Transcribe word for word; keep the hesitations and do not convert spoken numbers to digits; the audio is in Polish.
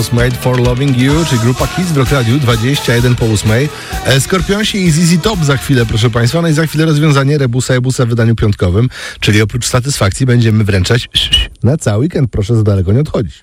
was made for loving you, czyli grupa Kiss w Rock Radiu, dwadzieścia jeden po ósmej. Skorpionsi i Z Z Top za chwilę, proszę Państwa. No i za chwilę rozwiązanie Rebusa Ebusa w wydaniu piątkowym, czyli oprócz satysfakcji będziemy wręczać na cały weekend. Proszę za daleko nie odchodzić.